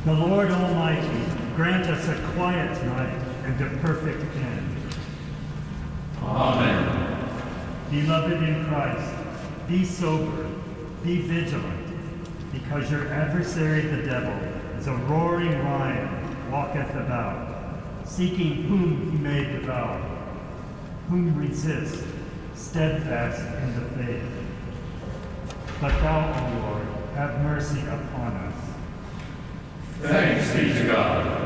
The Lord Almighty grant us a quiet night and a perfect end. Amen. Beloved in Christ, be sober, be vigilant, because your adversary the devil is a roaring lion, walketh about, seeking whom he may devour, whom resist, steadfast in the faith. But thou, O Lord, have mercy upon us. Thanks be to God.